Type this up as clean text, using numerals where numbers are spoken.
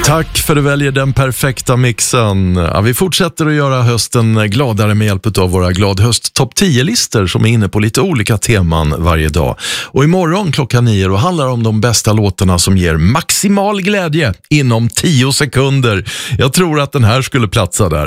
Tack för att du väljer den perfekta mixen. Ja, vi fortsätter att göra hösten gladare med hjälp av våra Glad höst topp 10-listor som är inne på lite olika teman varje dag. Och imorgon klockan 9 då handlar om de bästa låtarna som ger maximal glädje inom 10 sekunder. Jag tror att den här skulle platsa där.